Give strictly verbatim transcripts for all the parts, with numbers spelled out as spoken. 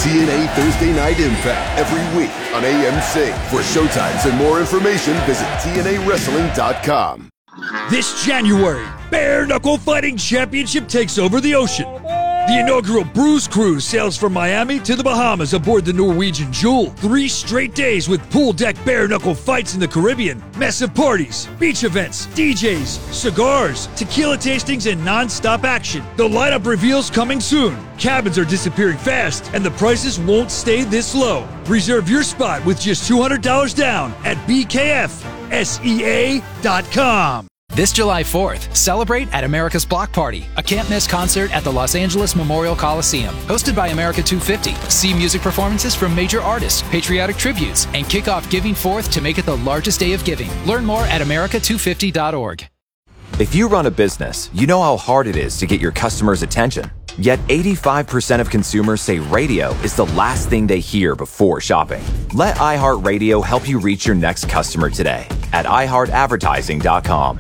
T N A Thursday Night Impact every week on A M C. For showtimes and more information, visit T N A wrestling dot com. This January, Bare Knuckle Fighting Championship takes over the ocean. The inaugural Bruise Cruise sails from Miami to the Bahamas aboard the Norwegian Jewel. Three straight days with pool deck bare knuckle fights in the Caribbean, massive parties, beach events, D Js, cigars, tequila tastings, and non-stop action. The lineup reveals coming soon. Cabins are disappearing fast, and the prices won't stay this low. Reserve your spot with just two hundred dollars down at B K F S E A dot com. This July fourth, celebrate at America's Block Party, a can't-miss concert at the Los Angeles Memorial Coliseum. Hosted by America two fifty, see music performances from major artists, patriotic tributes, and kick off Giving Fourth to make it the largest day of giving. Learn more at America two fifty dot org. If you run a business, you know how hard it is to get your customers' attention. Yet eighty-five percent of consumers say radio is the last thing they hear before shopping. Let iHeartRadio help you reach your next customer today at i heart advertising dot com.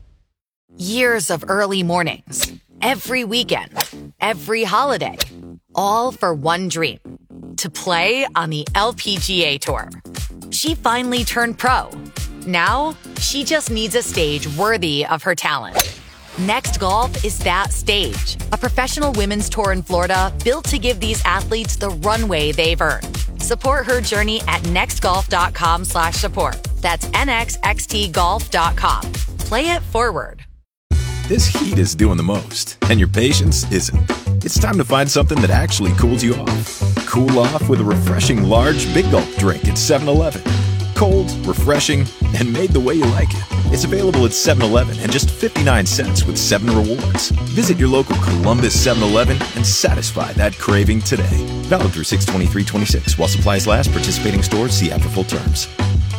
Years of early mornings, every weekend, every holiday, all for one dream, to play on the L P G A Tour. She finally turned pro. Now, she just needs a stage worthy of her talent. Next Golf is that stage, a professional women's tour in Florida built to give these athletes the runway they've earned. Support her journey at next golf dot com slash support. That's N X X T golf dot com. Play it forward. This heat is doing the most, and your patience isn't. It's time to find something that actually cools you off. Cool off with a refreshing large Big Gulp drink at seven eleven. Cold, refreshing, and made the way you like it. It's available at seven eleven and just fifty-nine cents with seven rewards. Visit your local Columbus seven eleven and satisfy that craving today. Valid through six twenty-three twenty-six. While supplies last, participating stores see app for full terms.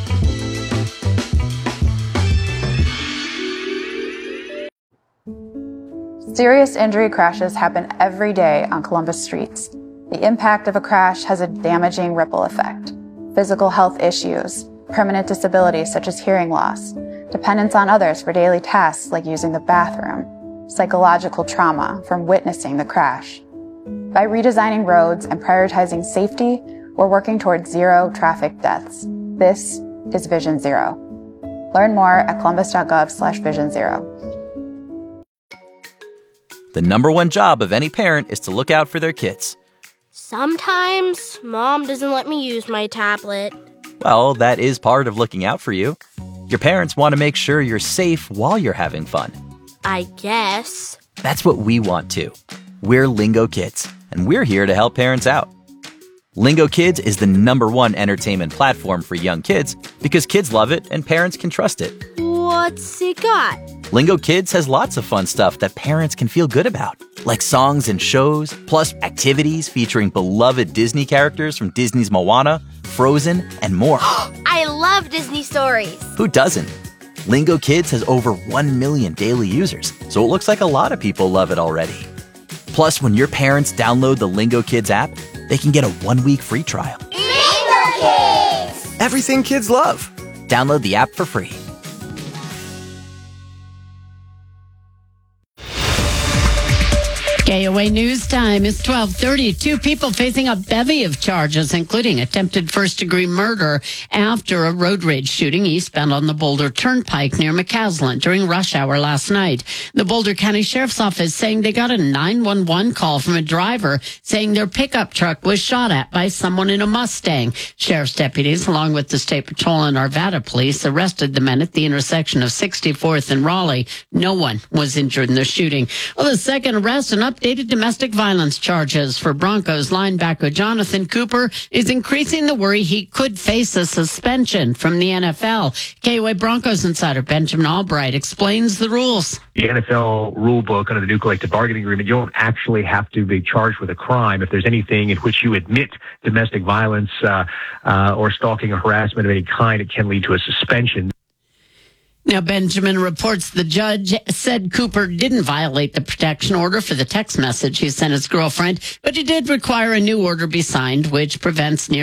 Serious injury crashes happen every day on Columbus streets. The impact of a crash has a damaging ripple effect. Physical health issues, permanent disabilities such as hearing loss, dependence on others for daily tasks like using the bathroom, psychological trauma from witnessing the crash. By redesigning roads and prioritizing safety, we're working towards zero traffic deaths. This is Vision Zero. Learn more at columbus dot gov slash vision zero. The number one job of any parent is to look out for their kids. Sometimes Mom doesn't let me use my tablet. Well, that is part of looking out for you. Your parents want to make sure you're safe while you're having fun. I guess. That's what we want too. We're Lingo Kids, and we're here to help parents out. Lingo Kids is the number one entertainment platform for young kids because kids love it and parents can trust it. What's it got? Lingo Kids has lots of fun stuff that parents can feel good about, like songs and shows, plus activities featuring beloved Disney characters from Disney's Moana, Frozen, and more. I love Disney stories. Who doesn't? Lingo Kids has over one million daily users, so it looks like a lot of people love it already. Plus, when your parents download the Lingo Kids app, they can get a one-week free trial. Lingo Kids! Everything kids love. Download the app for free. K O A News Time is twelve thirty. Two people facing a bevy of charges, including attempted first-degree murder after a road rage shooting eastbound on the Boulder Turnpike near McCaslin during rush hour last night. The Boulder County Sheriff's Office saying they got a nine one one call from a driver saying their pickup truck was shot at by someone in a Mustang. Sheriff's deputies, along with the State Patrol and Arvada Police, arrested the men at the intersection of sixty-fourth and Raleigh. No one was injured in the shooting. Well, the second arrest and updated domestic violence charges for Broncos linebacker Jonathan Cooper is increasing the worry he could face a suspension from the N F L. K O A Broncos insider Benjamin Albright explains the rules. The N F L rule book under the new collective bargaining agreement, you don't actually have to be charged with a crime if there's anything in which you admit domestic violence uh, uh, or stalking or harassment of any kind. It can lead to a suspension. Now, Benjamin reports the judge said Cooper didn't violate the protection order for the text message he sent his girlfriend, but he did require a new order be signed, which prevents nearly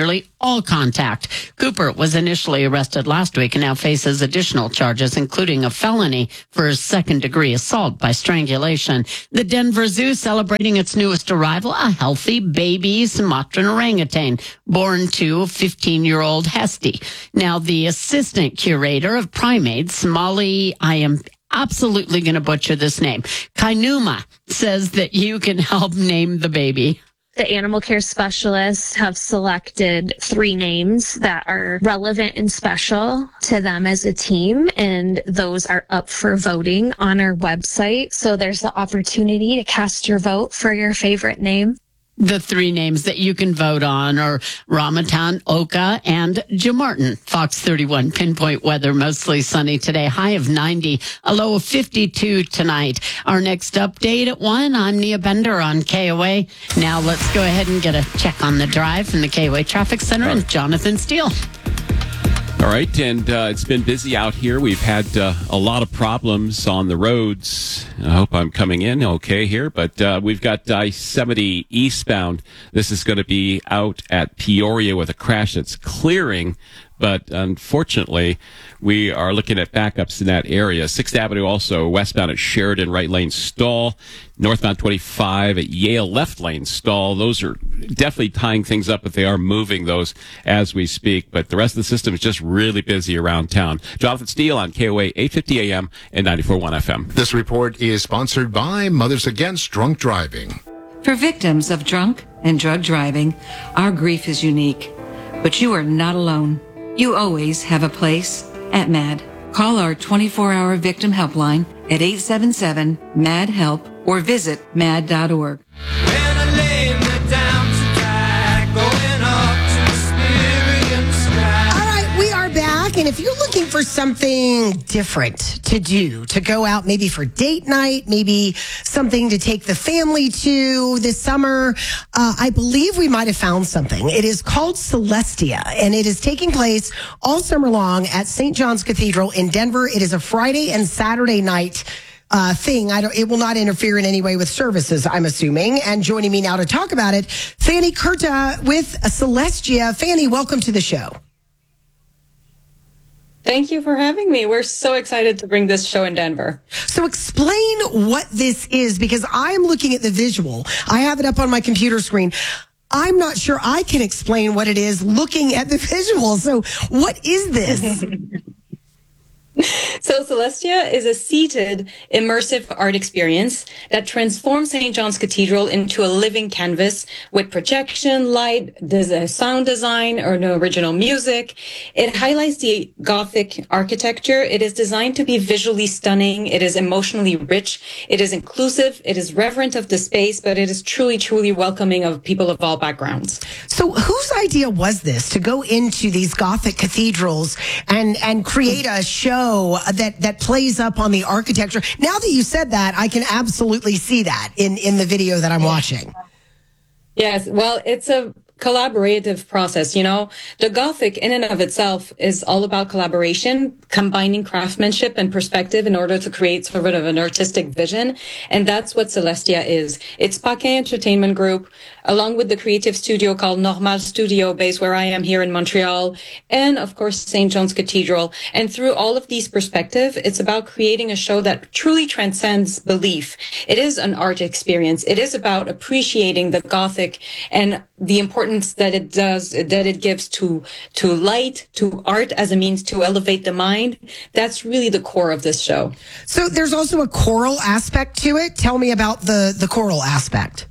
all contact. Cooper was initially arrested last week and now faces additional charges, including a felony for second-degree assault by strangulation. The Denver Zoo celebrating its newest arrival, a healthy baby Sumatran orangutan born to fifteen-year-old Hesty. Now, the assistant curator of primates, Molly, I am absolutely going to butcher this name, Kainuma, says that you can help name the baby. The animal care specialists have selected three names that are relevant and special to them as a team, and those are up for voting on our website. So there's the opportunity to cast your vote for your favorite name. The three names that you can vote on are Ramatan, Oka, and Jamartin. Fox thirty-one pinpoint weather, mostly sunny today, high of ninety, a low of fifty-two tonight. Our next update at one, I'm Nia Bender on K O A. Now let's go ahead and get a check on the drive from the K O A Traffic Center and Jonathan Steele. All right, and uh, it's been busy out here. We've had uh, a lot of problems on the roads. I hope I'm coming in okay here, but uh, we've got I seventy eastbound. This is going to be out at Peoria with a crash that's clearing, but unfortunately, we are looking at backups in that area. sixth Avenue also westbound at Sheridan, right lane stall. Northbound twenty-five at Yale, left lane stall. Those are definitely tying things up, but they are moving those as we speak. But the rest of the system is just really busy around town. Jonathan Steele on K O A eight fifty A M and ninety-four point one F M. This report is sponsored by Mothers Against Drunk Driving. For victims of drunk and drug driving, our grief is unique. But you are not alone. You always have a place at MAD. Call our twenty-four hour victim helpline at eight seven seven, M A D, HELP or visit mad dot org. And if you're looking for something different to do, to go out maybe for date night, maybe something to take the family to this summer, uh, I believe we might have found something. It is called Celestia, and it is taking place all summer long at Saint John's Cathedral in Denver. It is a Friday and Saturday night Uh, thing. I don't, it will not interfere in any way with services, I'm assuming. And joining me now to talk about it, Fanny Kurta with Celestia. Fanny, welcome to the show. Thank you for having me. We're so excited to bring this show in Denver. So explain what this is, because I'm looking at the visual. I have it up on my computer screen. I'm not sure I can explain what it is looking at the visual. So what is this? So Celestia is a seated, immersive art experience that transforms Saint John's Cathedral into a living canvas with projection, light, des- sound design, or no original music. It highlights the Gothic architecture. It is designed to be visually stunning. It is emotionally rich. It is inclusive. It is reverent of the space, but it is truly, truly welcoming of people of all backgrounds. So whose idea was this to go into these Gothic cathedrals and, and create a show that, that plays up on the architecture? Now that you said that, I can absolutely see that in, in the video that I'm watching. Yes, well, it's a collaborative process. You know, the Gothic in and of itself is all about collaboration, combining craftsmanship and perspective in order to create sort of an artistic vision. And that's what Celestia is. It's Paquin Entertainment Group, along with the creative studio called Normal Studio, based where I am here in Montreal, and of course, Saint John's Cathedral. And through all of these perspectives, it's about creating a show that truly transcends belief. It is an art experience. It is about appreciating the Gothic and the importance that it does, that it gives to, to light, to art as a means to elevate the mind. That's really the core of this show. So there's also a choral aspect to it. Tell me about the, the choral aspect.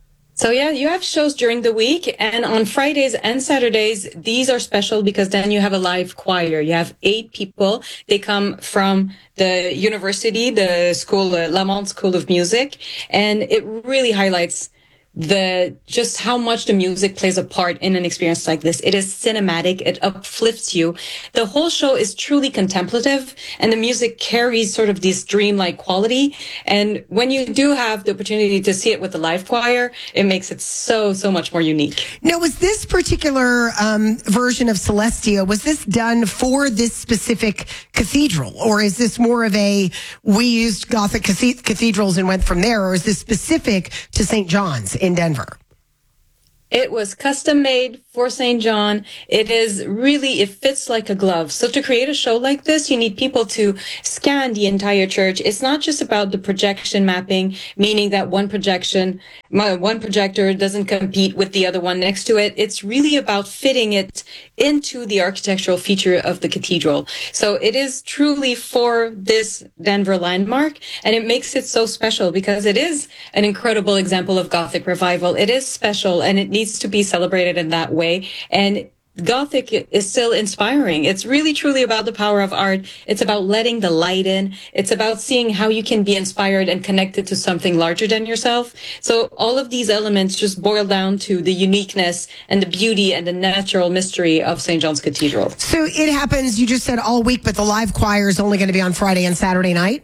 So yeah, you have shows during the week, and on Fridays and Saturdays, these are special because then you have a live choir. You have eight people. They come from the university, the school, uh, Lamont School of Music, and it really highlights the just how much the music plays a part in an experience like this. It is cinematic. It uplifts you. The whole show is truly contemplative, and the music carries sort of this dreamlike quality. And when you do have the opportunity to see it with the live choir, it makes it so, so much more unique. Now, was this particular um, version of Celestia, was this done for this specific cathedral? Or is this more of a, we used Gothic cathedrals and went from there? Or is this specific to Saint John's in Denver? It was custom made for Saint John. It is really, it fits like a glove. So to create a show like this, you need people to scan the entire church. It's not just about the projection mapping, meaning that one projection, one projector doesn't compete with the other one next to it. It's really about fitting it into the architectural feature of the cathedral. So it is truly for this Denver landmark, and it makes it so special because it is an incredible example of Gothic revival. It is special, and it needs to be celebrated in that way. And Gothic is still inspiring. It's really truly about the power of art. It's about letting the light in. It's about seeing how you can be inspired and connected to something larger than yourself. So all of these elements just boil down to the uniqueness and the beauty and the natural mystery of Saint John's Cathedral. So it happens, you just said all week, but the live choir is only going to be on Friday and Saturday night?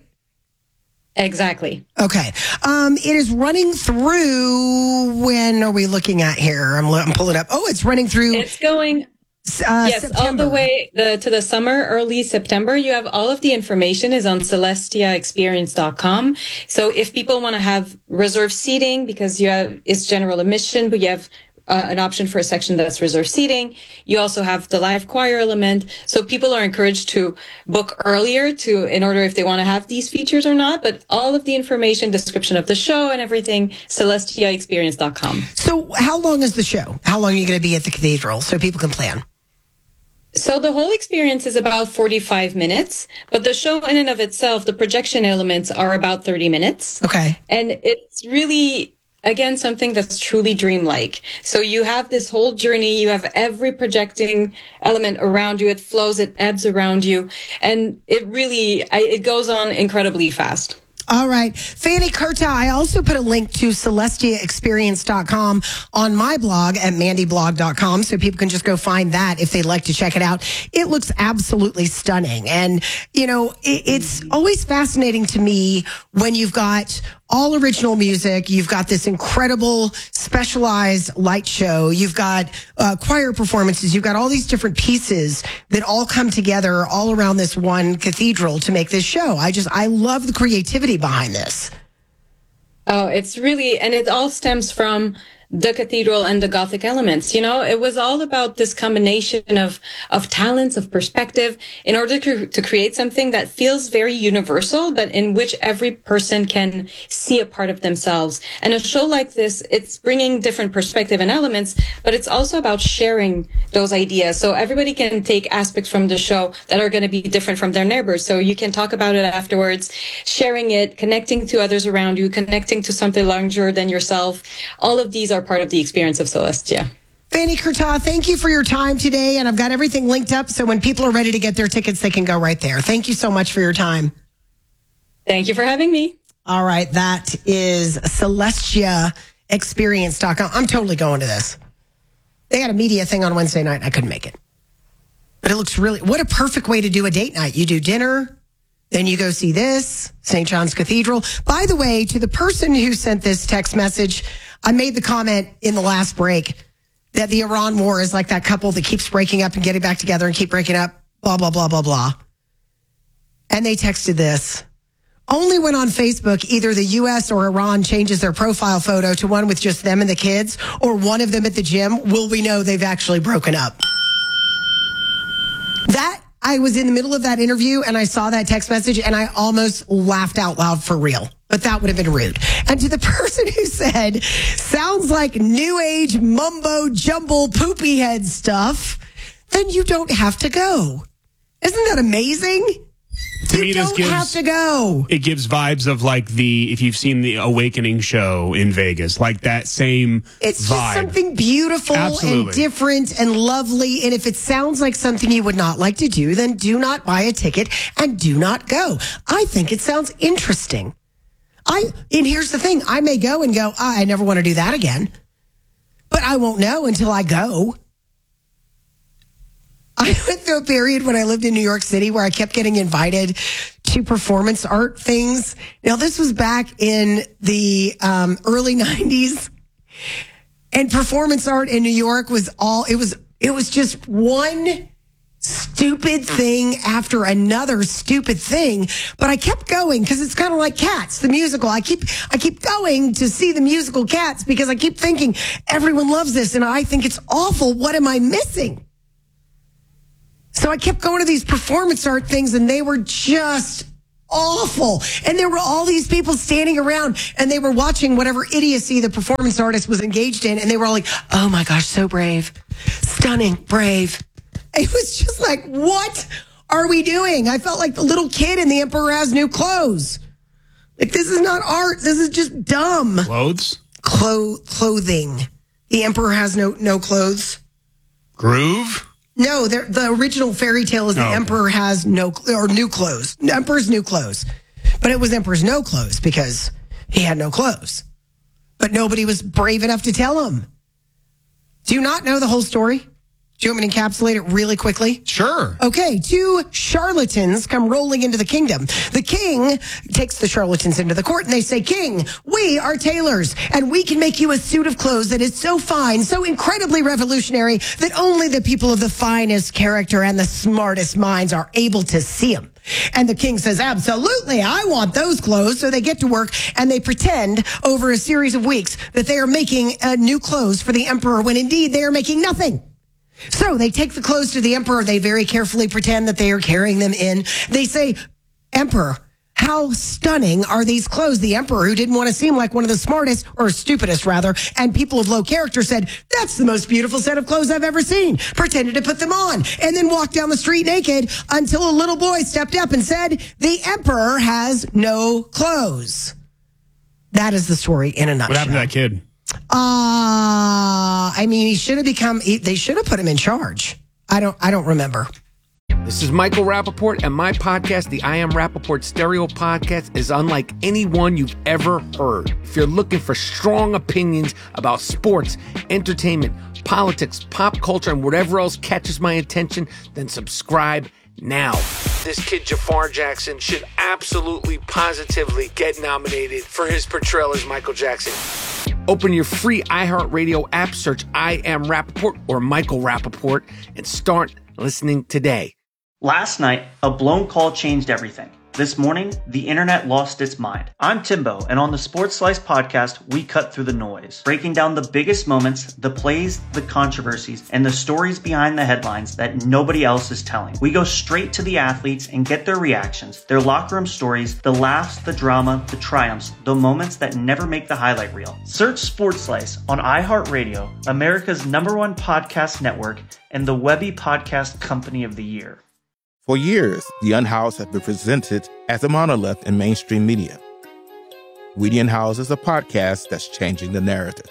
Exactly. Okay. Um, it is running through, when are we looking at here? I'm, I'm pulling up. Oh, it's running through. It's going, uh, yes, September. all the way the, to the summer, early September. You have all of the information is on celestia experience dot com. So if people want to have reserved seating, because you have, it's general admission, but you have Uh, an option for a section that's reserved seating. You also have the live choir element. So people are encouraged to book earlier to, in order if they want to have these features or not. But all of the information, description of the show and everything, celestia experience dot com. So how long is the show? How long are you going to be at the cathedral so people can plan? So the whole experience is about forty-five minutes, but the show in and of itself, the projection elements are about thirty minutes. Okay. And it's really, again, something that's truly dreamlike. So you have this whole journey. You have every projecting element around you. It flows, it ebbs around you. And it really, I, it goes on incredibly fast. All right. Fanny Curta, I also put a link to celestia experience dot com on my blog at mandy blog dot com, so people can just go find that if they'd like to check it out. It looks absolutely stunning. And, you know, it, it's always fascinating to me when you've got all original music, you've got this incredible specialized light show, you've got uh, choir performances, you've got all these different pieces that all come together all around this one cathedral to make this show. I just, I love the creativity behind this. Oh, it's really, and it all stems from the cathedral and the Gothic elements. You know, it was all about this combination of, of talents, of perspective, in order to, to create something that feels very universal, but in which every person can see a part of themselves. And a show like this, it's bringing different perspective and elements, but it's also about sharing those ideas. So everybody can take aspects from the show that are going to be different from their neighbors. So you can talk about it afterwards, sharing it, connecting to others around you, connecting to something larger than yourself. All of these are part of the experience of Celestia. Fanny Curta, thank you for your time today. And I've got everything linked up, so when people are ready to get their tickets, they can go right there. Thank you so much for your time. Thank you for having me. All right. That is celestia experience dot com. I'm totally going to this. They had a media thing on Wednesday night. I couldn't make it. But it looks really, what a perfect way to do a date night. You do dinner, then you go see this, Saint John's Cathedral. By the way, to the person who sent this text message, I made the comment in the last break that the Iran war is like that couple that keeps breaking up and getting back together and keep breaking up, blah, blah, blah, blah, blah. And they texted this. Only when on Facebook, either the U S or Iran changes their profile photo to one with just them and the kids, or one of them at the gym, will we know they've actually broken up. That, I was in the middle of that interview and I saw that text message and I almost laughed out loud for real. But that would have been rude. And to the person who said, sounds like new age mumbo jumbo poopy head stuff, then you don't have to go. Isn't that amazing? To you me, this don't gives, have to go. It gives vibes of like the, if you've seen the Awakening show in Vegas, like that same It's vibe. just something beautiful Absolutely. and different and lovely. And if it sounds like something you would not like to do, then do not buy a ticket and do not go. I think it sounds interesting. I, and here's the thing, I may go and go, oh, I never want to do that again, but I won't know until I go. I went through a period when I lived in New York City where I kept getting invited to performance art things. Now, this was back in the um, early nineties, and performance art in New York was all, it was, it was just one stupid thing after another stupid thing, but I kept going because it's kind of like Cats, the musical. I keep I keep going to see the musical Cats because I keep thinking everyone loves this and I think it's awful. What am I missing? So I kept going to these performance art things and they were just awful. And there were all these people standing around and they were watching whatever idiocy the performance artist was engaged in. And they were all like, oh my gosh, so brave, stunning, brave. It was just like, what are we doing? I felt like the little kid in The Emperor Has New Clothes. Like, this is not art. This is just dumb. Clothes? Clo- clothing. The Emperor Has No no clothes. Groove? No, the original fairy tale is The oh, okay. Emperor Has No, or New Clothes. Emperor's New Clothes. But it was Emperor's No Clothes because he had no clothes. But nobody was brave enough to tell him. Do you not know the whole story? Do you want me to encapsulate it really quickly? Sure. Okay, two charlatans come rolling into the kingdom. The king takes the charlatans into the court and they say, King, we are tailors and we can make you a suit of clothes that is so fine, so incredibly revolutionary that only the people of the finest character and the smartest minds are able to see them. And the king says, absolutely, I want those clothes. So they get to work and they pretend over a series of weeks that they are making uh, new clothes for the emperor when indeed they are making nothing. So they take the clothes to the emperor. They very carefully pretend that they are carrying them in. They say, Emperor, how stunning are these clothes? The emperor, who didn't want to seem like one of the smartest, or stupidest rather, and people of low character said, that's the most beautiful set of clothes I've ever seen. Pretended to put them on and then walked down the street naked until a little boy stepped up and said, the emperor has no clothes. That is the story in a nutshell. What happened to that kid? Uh, I mean, he should have become, he, they should have put him in charge. I don't, I don't remember. This is Michael Rappaport, and my podcast, the I Am Rappaport Stereo Podcast, is unlike any one you've ever heard. If you're looking for strong opinions about sports, entertainment, politics, pop culture, and whatever else catches my attention, then subscribe now. This kid Jafar Jackson should absolutely, positively get nominated for his portrayal as Michael Jackson. Open your free iHeartRadio app, search I Am Rappaport or Michael Rappaport, and start listening today. Last night, a blown call changed everything. This morning, the internet lost its mind. I'm Timbo, and on the Sports Slice podcast, we cut through the noise, breaking down the biggest moments, the plays, the controversies, and the stories behind the headlines that nobody else is telling. We go straight to the athletes and get their reactions, their locker room stories, the laughs, the drama, the triumphs, the moments that never make the highlight reel. Search Sports Slice on iHeartRadio, America's number one podcast network, and the Webby Podcast Company of the Year. For years, The Unhoused has been presented as a monolith in mainstream media. We The Unhoused is a podcast that's changing the narrative.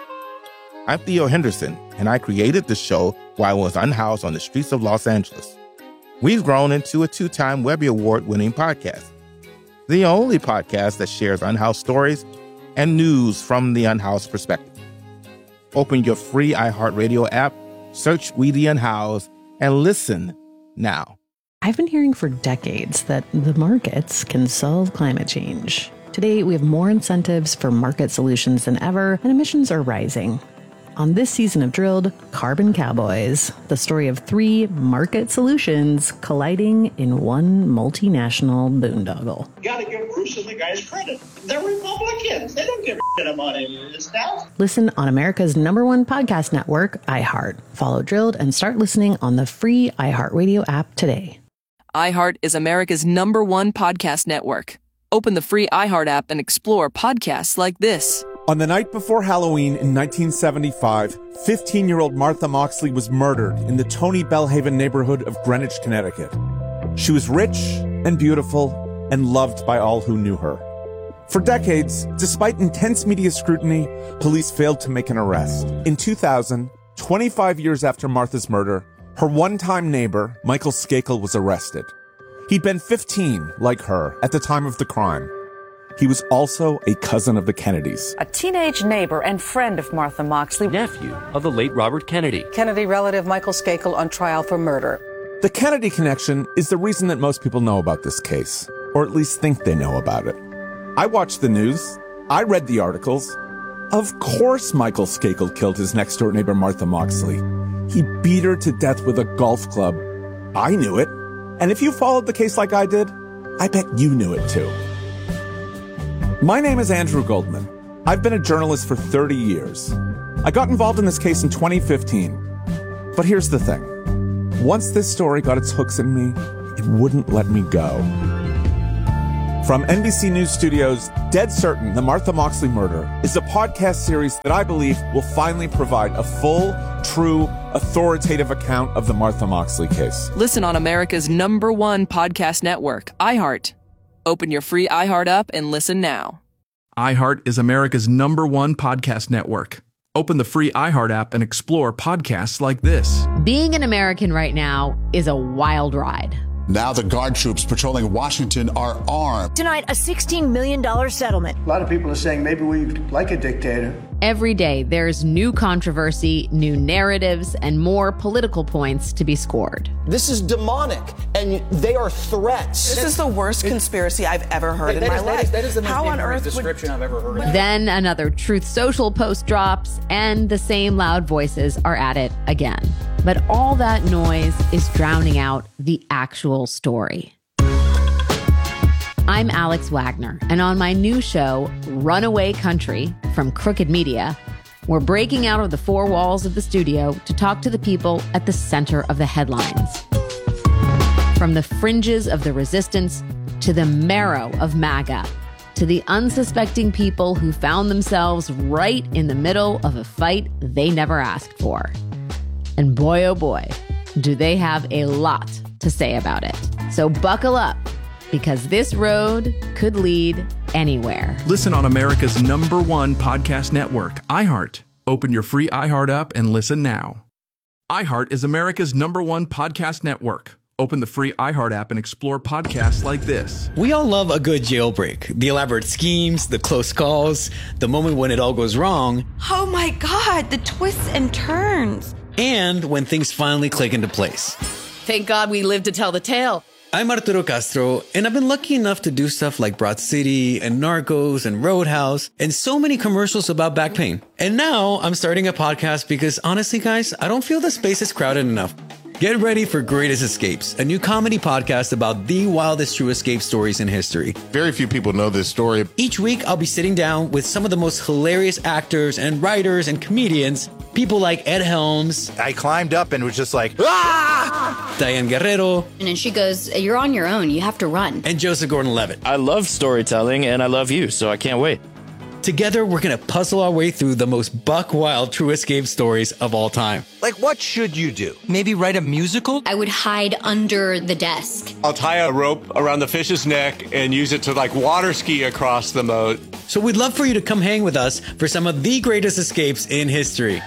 I'm Theo Henderson, and I created the show while I was unhoused on the streets of Los Angeles. We've grown into a two-time Webby Award-winning podcast, the only podcast that shares unhoused stories and news from the unhoused perspective. Open your free iHeartRadio app, search We The Unhoused, and listen now. I've been hearing for decades that the markets can solve climate change. Today, we have more incentives for market solutions than ever, and emissions are rising. On this season of Drilled, Carbon Cowboys, the story of three market solutions colliding in one multinational boondoggle. You gotta give Bruce and the guys credit. They're Republicans. They don't give a shit about any of this stuff. Listen on America's number one podcast network, iHeart. Follow Drilled and start listening on the free iHeartRadio app today. iHeart is America's number one podcast network. Open the free iHeart app and explore podcasts like this. On the night before Halloween in nineteen seventy-five, fifteen-year-old Martha Moxley was murdered in the Tony Bellhaven neighborhood of Greenwich, Connecticut. She was rich and beautiful and loved by all who knew her. For decades, despite intense media scrutiny, police failed to make an arrest. In two thousand, twenty-five years after Martha's murder, her one-time neighbor, Michael Skakel, was arrested. He'd been fifteen, like her, at the time of the crime. He was also a cousin of the Kennedys. A teenage neighbor and friend of Martha Moxley. Nephew of the late Robert Kennedy. Kennedy relative Michael Skakel on trial for murder. The Kennedy connection is the reason that most people know about this case, or at least think they know about it. I watched the news. I read the articles. Of course Michael Skakel killed his next-door neighbor Martha Moxley. He beat her to death with a golf club, I knew it. And if you followed the case like I did, I bet you knew it too. My name is Andrew Goldman. I've been a journalist for thirty years. I got involved in this case in twenty fifteen. But here's the thing. Once this story got its hooks in me, it wouldn't let me go. From N B C News Studios, Dead Certain, The Martha Moxley Murder is a podcast series that I believe will finally provide a full, true, authoritative account of the Martha Moxley case. Listen on America's number one podcast network, iHeart. Open your free iHeart app and listen now. iHeart is America's number one podcast network. Open the free iHeart app and explore podcasts like this. Being an American right now is a wild ride. Now the guard troops patrolling Washington are armed. Tonight, a sixteen million dollars settlement. A lot of people are saying maybe we like a dictator. Every day, there's new controversy, new narratives, and more political points to be scored. This is demonic, and they are threats. This is the worst conspiracy I've ever heard in my life. That is the most How on earth description I've ever heard. Then another Truth Social post drops, and the same loud voices are at it again. But all that noise is drowning out the actual story. I'm Alex Wagner, and on my new show, Runaway Country, from Crooked Media, we're breaking out of the four walls of the studio to talk to the people at the center of the headlines. From the fringes of the resistance to the marrow of MAGA, to the unsuspecting people who found themselves right in the middle of a fight they never asked for. And boy, oh boy, do they have a lot to say about it. So buckle up, because this road could lead anywhere. Listen on America's number one podcast network, iHeart. Open your free iHeart app and listen now. iHeart is America's number one podcast network. Open the free iHeart app and explore podcasts like this. We all love a good jailbreak. The elaborate schemes, the close calls, the moment when it all goes wrong. Oh my God, the twists and turns. And when things finally click into place. Thank God we lived to tell the tale. I'm Arturo Castro, and I've been lucky enough to do stuff like Broad City and Narcos and Roadhouse and so many commercials about back pain. And now I'm starting a podcast because honestly, guys, I don't feel the space is crowded enough. Get ready for Greatest Escapes, a new comedy podcast about the wildest true escape stories in history. Very few people know this story. Each week, I'll be sitting down with some of the most hilarious actors and writers and comedians, people like Ed Helms. I climbed up and was just like, ah! Diane Guerrero. And then she goes, you're on your own. You have to run. And Joseph Gordon-Levitt. I love storytelling and I love you, so I can't wait. Together, we're going to puzzle our way through the most buck-wild true escape stories of all time. Like, what should you do? Maybe write a musical? I would hide under the desk. I'll tie a rope around the fish's neck and use it to, like, water ski across the moat. So we'd love for you to come hang with us for some of the greatest escapes in history.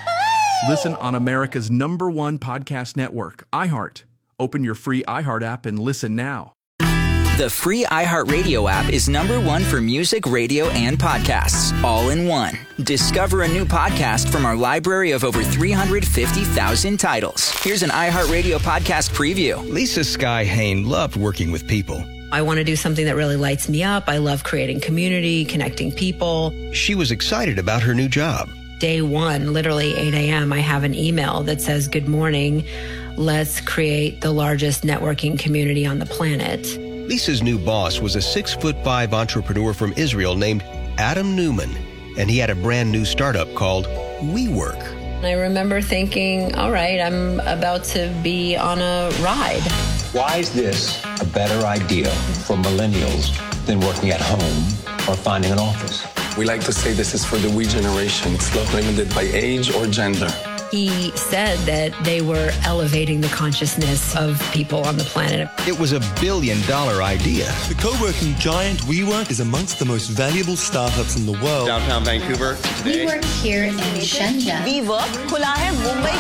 Listen on America's number one podcast network, iHeart. Open your free iHeart app and listen now. The free iHeartRadio app is number one for music, radio, and podcasts, all in one. Discover a new podcast from our library of over three hundred fifty thousand titles. Here's an iHeartRadio podcast preview. Lisa Sky Hain loved working with people. I want to do something that really lights me up. I love creating community, connecting people. She was excited about her new job. Day one, literally eight a.m., I have an email that says, good morning. Let's create the largest networking community on the planet. Lisa's new boss was a six foot five entrepreneur from Israel named Adam Newman, and he had a brand new startup called WeWork. I remember thinking, all right, I'm about to be on a ride. Why is this a better idea for millennials than working at home or finding an office? We like to say this is for the we generation. It's not limited by age or gender. He said that they were elevating the consciousness of people on the planet. It was a billion dollar idea. The co-working giant WeWork is amongst the most valuable startups in the world. Downtown Vancouver today. We work here in Shenzhen. WeWork खुला है मुंबई